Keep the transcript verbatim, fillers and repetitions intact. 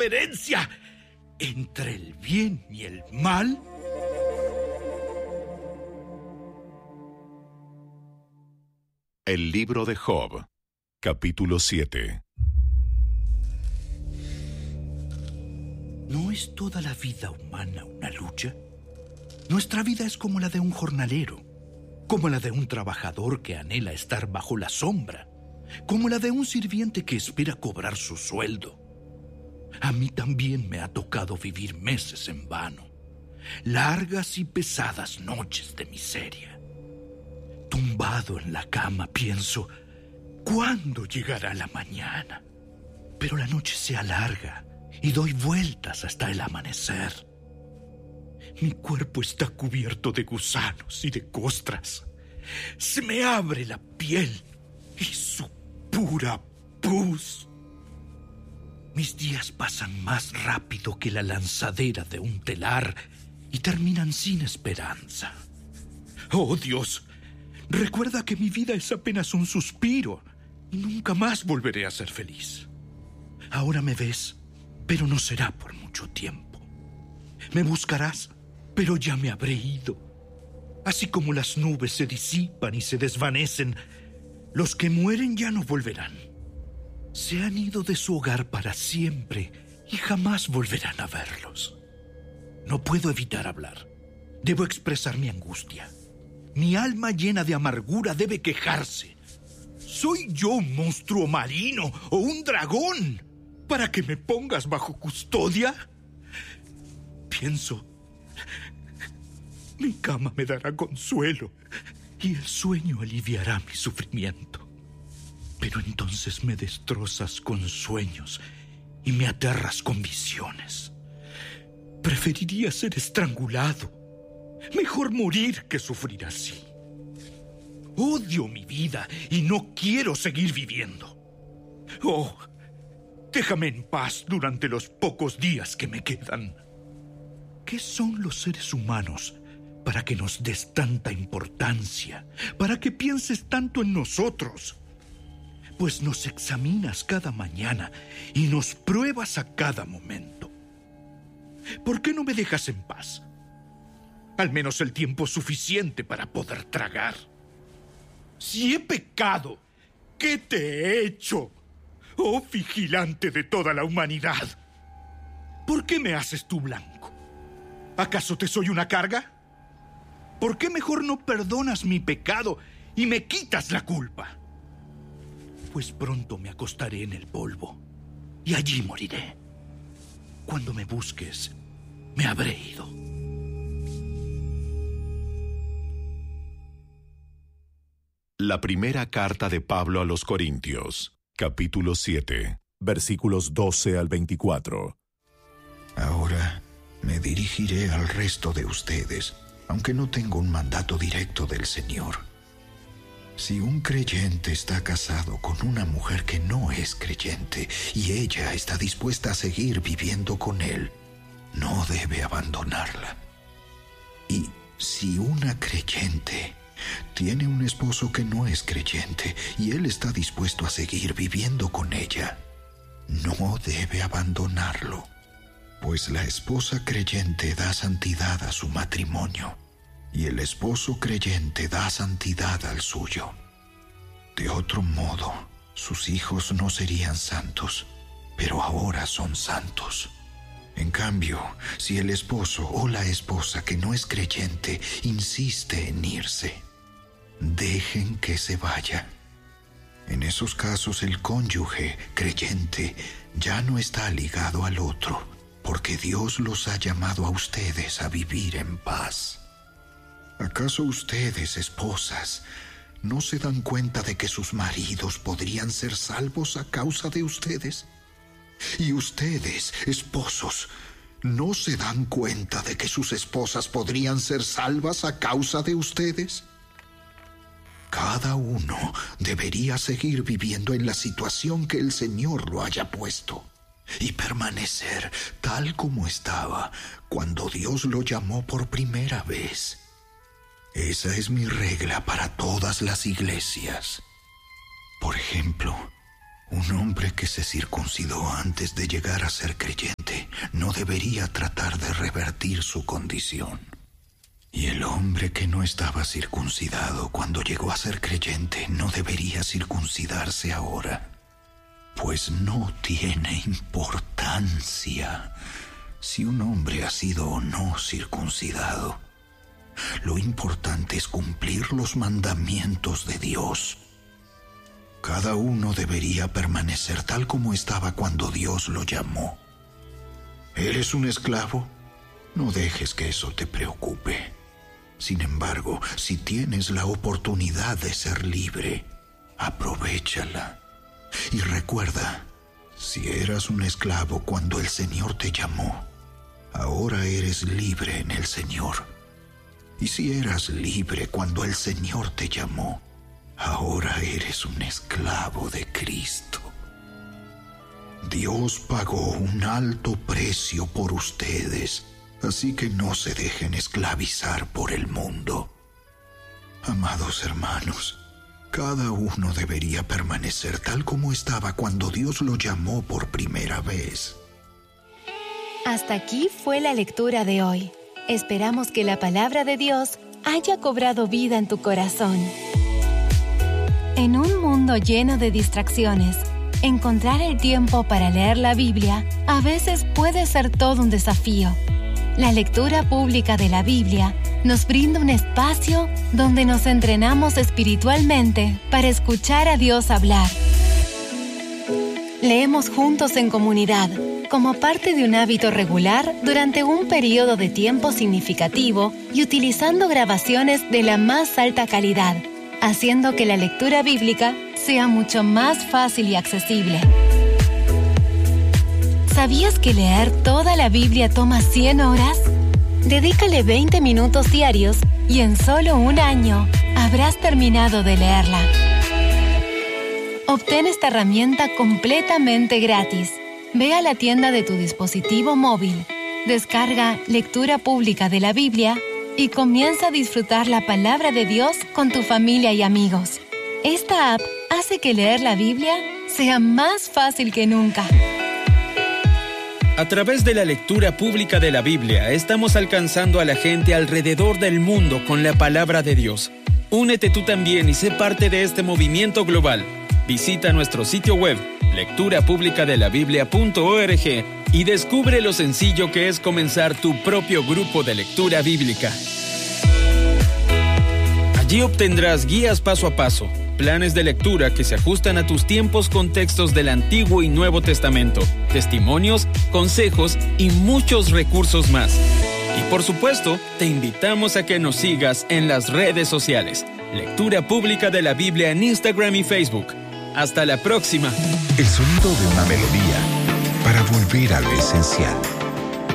diferencia entre el bien y el mal? El libro de Job, capítulo siete. ¿No es toda la vida humana una lucha? Nuestra vida es como la de un jornalero, como la de un trabajador que anhela estar bajo la sombra, como la de un sirviente que espera cobrar su sueldo. A mí también me ha tocado vivir meses en vano, largas y pesadas noches de miseria. Tumbado en la cama pienso, ¿cuándo llegará la mañana? Pero la noche se alarga y doy vueltas hasta el amanecer. Mi cuerpo está cubierto de gusanos y de costras. Se me abre la piel y su pura pus. Mis días pasan más rápido que la lanzadera de un telar y terminan sin esperanza. ¡Oh, Dios! Recuerda que mi vida es apenas un suspiro y nunca más volveré a ser feliz. Ahora me ves, pero no será por mucho tiempo. Me buscarás, pero ya me habré ido. Así como las nubes se disipan y se desvanecen, los que mueren ya no volverán. Se han ido de su hogar para siempre y jamás volverán a verlos. No puedo evitar hablar. Debo expresar mi angustia. Mi alma llena de amargura debe quejarse. ¿Soy yo un monstruo marino o un dragón para que me pongas bajo custodia? Pienso, mi cama me dará consuelo y el sueño aliviará mi sufrimiento. Pero entonces me destrozas con sueños y me aterras con visiones. Preferiría ser estrangulado. Mejor morir que sufrir así. Odio mi vida y no quiero seguir viviendo. Oh, déjame en paz durante los pocos días que me quedan. ¿Qué son los seres humanos para que nos des tanta importancia? ¿Para que pienses tanto en nosotros? Pues nos examinas cada mañana y nos pruebas a cada momento. ¿Por qué no me dejas en paz? Al menos el tiempo suficiente para poder tragar. Si he pecado, ¿qué te he hecho? Oh, vigilante de toda la humanidad. ¿Por qué me haces tú blanco? ¿Acaso te soy una carga? ¿Por qué mejor no perdonas mi pecado y me quitas la culpa? Pues pronto me acostaré en el polvo y allí moriré. Cuando me busques, me habré ido. La primera carta de Pablo a los Corintios, capítulo siete, versículos doce al veinticuatro. Ahora me dirigiré al resto de ustedes, aunque no tengo un mandato directo del Señor. Si un creyente está casado con una mujer que no es creyente y ella está dispuesta a seguir viviendo con él, no debe abandonarla. Y si una creyente tiene un esposo que no es creyente y él está dispuesto a seguir viviendo con ella, no debe abandonarlo, pues la esposa creyente da santidad a su matrimonio y el esposo creyente da santidad al suyo. De otro modo, sus hijos no serían santos, pero ahora son santos. En cambio, si el esposo o la esposa que no es creyente insiste en irse, dejen que se vaya. En esos casos el cónyuge creyente ya no está ligado al otro, porque Dios los ha llamado a ustedes a vivir en paz. ¿Acaso ustedes, esposas, no se dan cuenta de que sus maridos podrían ser salvos a causa de ustedes? Y ustedes, esposos, ¿no se dan cuenta de que sus esposas podrían ser salvas a causa de ustedes? Cada uno debería seguir viviendo en la situación que el Señor lo haya puesto y permanecer tal como estaba cuando Dios lo llamó por primera vez. Esa es mi regla para todas las iglesias. Por ejemplo, Un hombre que se circuncidó antes de llegar a ser creyente no debería tratar de revertir su condición. Y el hombre que no estaba circuncidado cuando llegó a ser creyente no debería circuncidarse ahora, pues no tiene importancia si un hombre ha sido o no circuncidado. Lo importante es cumplir los mandamientos de Dios. Cada uno debería permanecer tal como estaba cuando Dios lo llamó. ¿Eres un esclavo? No dejes que eso te preocupe. Sin embargo, si tienes la oportunidad de ser libre, aprovéchala. Y recuerda, si eras un esclavo cuando el Señor te llamó, ahora eres libre en el Señor. Y si eras libre cuando el Señor te llamó, ahora eres un esclavo de Cristo. Dios pagó un alto precio por ustedes, así que no se dejen esclavizar por el mundo. Amados hermanos, cada uno debería permanecer tal como estaba cuando Dios lo llamó por primera vez. Hasta aquí fue la lectura de hoy. Esperamos que la palabra de Dios haya cobrado vida en tu corazón. En un mundo lleno de distracciones, encontrar el tiempo para leer la Biblia a veces puede ser todo un desafío. La lectura pública de la Biblia nos brinda un espacio donde nos entrenamos espiritualmente para escuchar a Dios hablar. Leemos juntos en comunidad, como parte de un hábito regular durante un periodo de tiempo significativo y utilizando grabaciones de la más alta calidad, haciendo que la lectura bíblica sea mucho más fácil y accesible. ¿Sabías que leer toda la Biblia toma cien horas? Dedícale veinte minutos diarios y en solo un año habrás terminado de leerla. Obtén esta herramienta completamente gratis. Ve a la tienda de tu dispositivo móvil, descarga Lectura Pública de la Biblia y comienza a disfrutar la palabra de Dios con tu familia y amigos. Esta app hace que leer la Biblia sea más fácil que nunca. A través de la lectura pública de la Biblia, estamos alcanzando a la gente alrededor del mundo con la palabra de Dios. Únete tú también y sé parte de este movimiento global. Visita nuestro sitio web, lectura pública de la biblia punto org, y descubre lo sencillo que es comenzar tu propio grupo de lectura bíblica. Allí obtendrás guías paso a paso, planes de lectura que se ajustan a tus tiempos con textos del Antiguo y Nuevo Testamento, testimonios, consejos y muchos recursos más. Y por supuesto, te invitamos a que nos sigas en las redes sociales. Lectura Pública de la Biblia en Instagram y Facebook. Hasta la próxima. El sonido de una melodía para volver a lo esencial.